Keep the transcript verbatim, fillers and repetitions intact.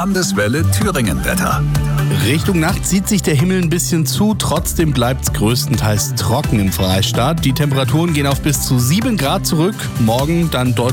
Landeswelle Thüringen-Wetter. Richtung Nacht zieht sich der Himmel ein bisschen zu, trotzdem bleibt es größtenteils trocken im Freistaat. Die Temperaturen gehen auf bis zu sieben Grad zurück, morgen dann deutlich